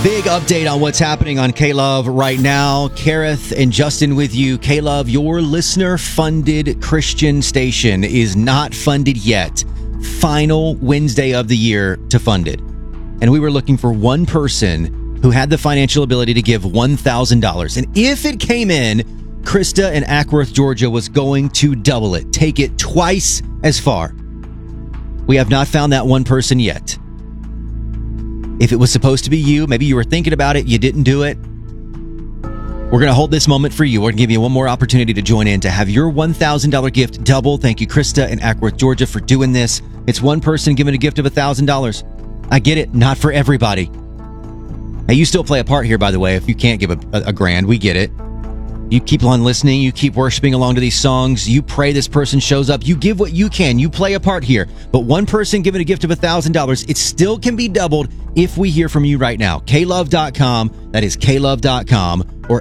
Big update on what's happening on K-Love right now. Kareth and Justin with you. K-Love, your listener-funded Christian station is not funded yet. Final Wednesday of the year to fund it. And we were looking for one person who had the financial ability to give $1,000. And if it came in, Krista in Ackworth, Georgia was going to double it. Take it twice as far. We have not found that one person yet. If it was supposed to be you, maybe you were thinking about it, you didn't do it. We're going to hold this moment for you. We're going to give you one more opportunity to join in to have your $1,000 gift double. Thank you, Krista in Ackworth, Georgia, for doing this. It's one person giving a gift of $1,000. I get it. Not for everybody. Hey, you still play a part here, by the way. If you can't give a grand, we get it. You keep on listening. You keep worshiping along to these songs. You pray this person shows up. You give what you can. You play a part here. But one person giving a gift of $1,000, it still can be doubled if we hear from you right now. klove.com. That is klove.com or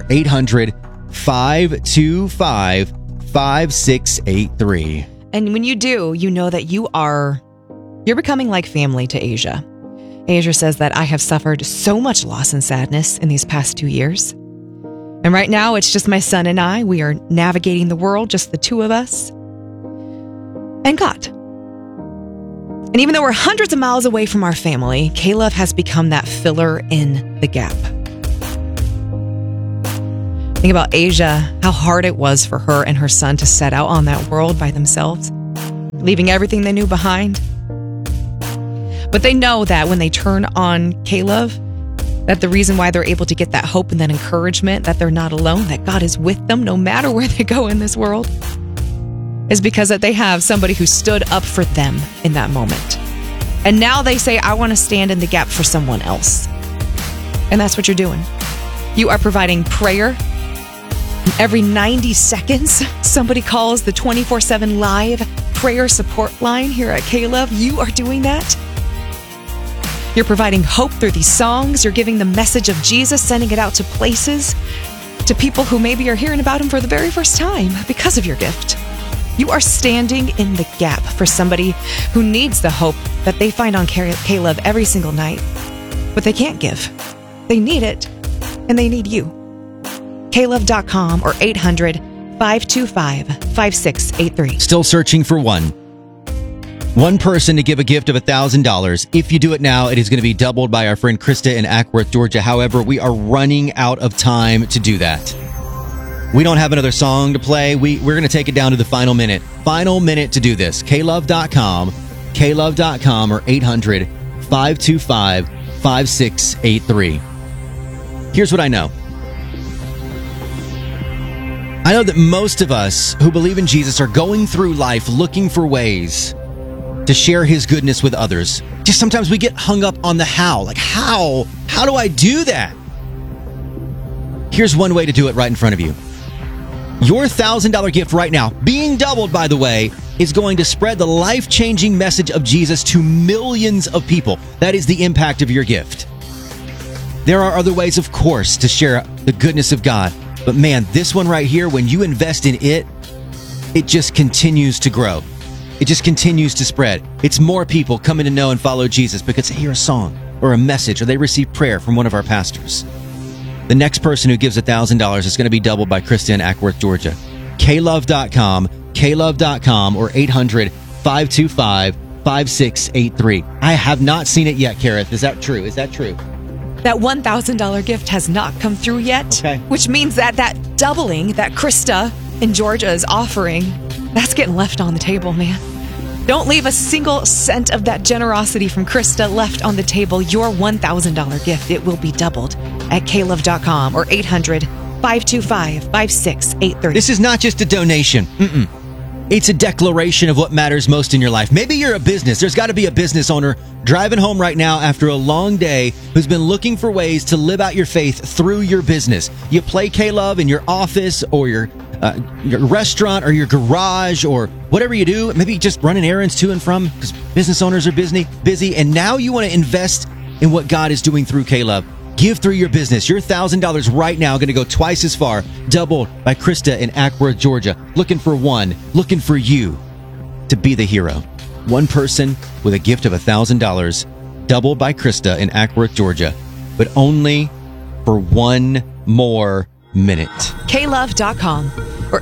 800-525-5683. And when you do, you know that you're becoming like family to Asia. Asia says that I have suffered so much loss and sadness in these past 2 years. And right now, it's just my son and I. We are navigating the world, just the two of us. And God. And even though we're hundreds of miles away from our family, K-Love has become that filler in the gap. Think about Asia, how hard it was for her and her son to set out on that world by themselves, leaving everything they knew behind. But they know that when they turn on K-Love, that the reason why they're able to get that hope and that encouragement, that they're not alone, that God is with them no matter where they go in this world, is because that they have somebody who stood up for them in that moment. And now they say, I want to stand in the gap for someone else. And that's what you're doing. You are providing prayer. Every 90 seconds, somebody calls the 24/7 live prayer support line here at K-Love. You are doing that. You're providing hope through these songs. You're giving the message of Jesus, sending it out to places, to people who maybe are hearing about him for the very first time because of your gift. You are standing in the gap for somebody who needs the hope that they find on K-Love every single night, but they can't give. They need it, and they need you. klove.com or 800-525-5683. Still searching for one person to give a gift of $1,000. If you do it now, it is going to be doubled by our friend Krista in Ackworth, Georgia. However, we are running out of time to do that. We don't have another song to play. We're going to take it down to the final minute. Final minute to do this. klove.com or 800-525-5683. Here's what I know. I know that most of us who believe in Jesus are going through life looking for ways to share his goodness with others. Just sometimes we get hung up on the how. Like, how do I do that? Here's one way to do it right in front of you. Your $1,000 gift right now, being doubled, by the way, is going to spread the life-changing message of Jesus to millions of people. That is the impact of your gift. There are other ways, of course, to share the goodness of God. But man, this one right here, when you invest in it, it just continues to grow. It just continues to spread. It's more people coming to know and follow Jesus because they hear a song or a message or they receive prayer from one of our pastors. The next person who gives $1,000 is going to be doubled by Krista in Ackworth, Georgia. klove.com or 800-525-5683. I have not seen it yet, Kareth. Is that true? That $1,000 gift has not come through yet, okay. Which means that doubling that Krista in Georgia is offering, that's getting left on the table, man. Don't leave a single cent of that generosity from Krista left on the table. Your $1,000 gift, it will be doubled at klove.com or 800-525-5683. This is not just a donation. It's a declaration of what matters most in your life. Maybe you're a business. There's got to be a business owner driving home right now after a long day who's been looking for ways to live out your faith through your business. You play K-Love in your office or your restaurant or your garage or whatever you do. Maybe just running errands to and from because business owners are busy. And now you want to invest in what God is doing through K-Love. Give through your business. Your $1,000 right now going to go twice as far, doubled by Krista in Ackworth, Georgia. Looking for you to be the hero. One person with a gift of $1,000, doubled by Krista in Ackworth, Georgia. but only for one more minute. KLove.com or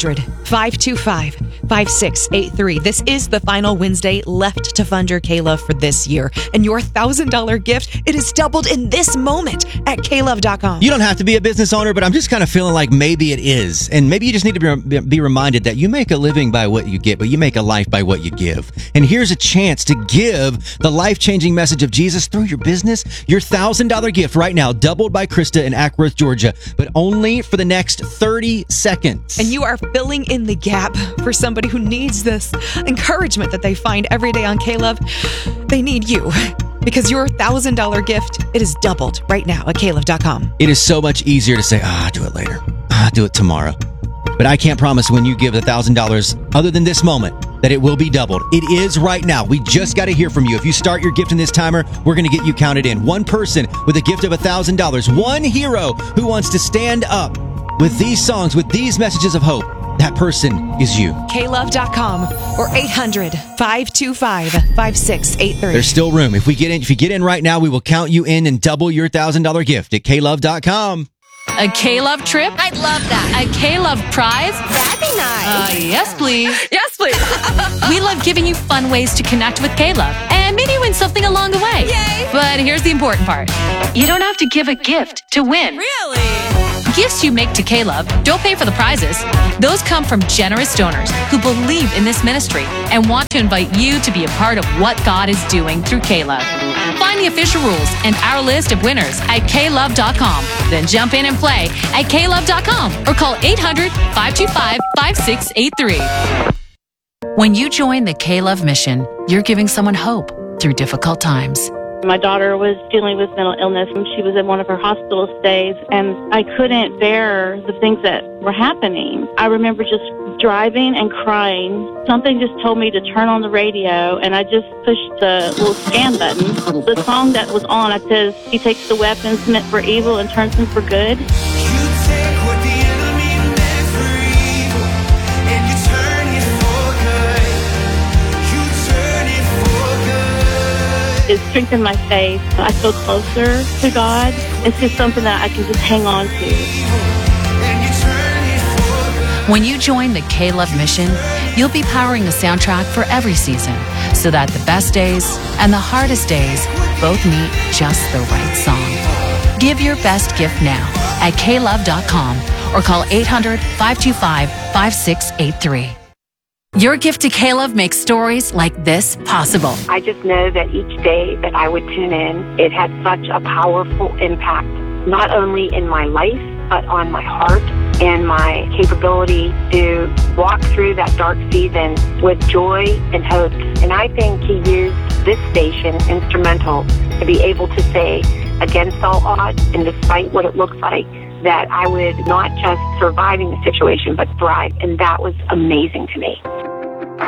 800-525-5683. This is the final Wednesday left to fund your K-Love for this year. And your $1,000 gift, it is doubled in this moment at KLove.com. You don't have to be a business owner, but I'm just kind of feeling like maybe it is. And maybe you just need to be reminded that you make a living by what you get, but you make a life by what you give. And here's a chance to give the life-changing message of Jesus through your business. Your $1,000 gift right now, doubled by Krista in Ackworth, Georgia, but only for the next 30 seconds. And you are filling in the gap for somebody who needs this encouragement that they find every day on K-Love. They need you because your $1,000 gift, it is doubled right now at KLove.com. It is so much easier to say, I'll do it later. I'll do it tomorrow. But I can't promise when you give $1,000, other than this moment, that it will be doubled. It is right now. We just got to hear from you. If you start your gift in this timer, we're going to get you counted in. One person with a gift of $1,000. One hero who wants to stand up with these songs, with these messages of hope. That person is you. KLove.com or 800-525-5683. There's still room. If you get in right now, we will count you in and double your $1,000 gift at KLove.com. A K-Love trip? I'd love that. A K-Love prize? That'd be nice. Yes, please. Yes, please. We love giving you fun ways to connect with K-Love and maybe win something along the way. Yay! But here's the important part. You don't have to give a gift to win. Really? Gifts you make to K-Love don't pay for the prizes. Those come from generous donors who believe in this ministry and want to invite you to be a part of what God is doing through K-Love. Find the official rules and our list of winners at klove.com. Then jump in and play at klove.com or call 800-525-5683. When you join the K-Love mission, you're giving someone hope through difficult times. My daughter was dealing with mental illness, and she was in one of her hospital stays, and I couldn't bear the things that were happening. I remember just driving and crying. Something just told me to turn on the radio, and I just pushed the little scan button. The song that was on, it says, "He takes the weapons meant for evil and turns them for good." It strengthened my faith. I feel closer to God. It's just something that I can just hang on to. When you join the K-Love mission, you'll be powering the soundtrack for every season so that the best days and the hardest days both meet just the right song. Give your best gift now at klove.com or call 800-525-5683. Your gift to K-Love makes stories like this possible. I just know that each day that I would tune in, it had such a powerful impact, not only in my life, but on my heart and my capability to walk through that dark season with joy and hope. And I think he used this station instrumental to be able to say, against all odds and despite what it looks like, that I would not just survive in the situation, but thrive. And that was amazing to me.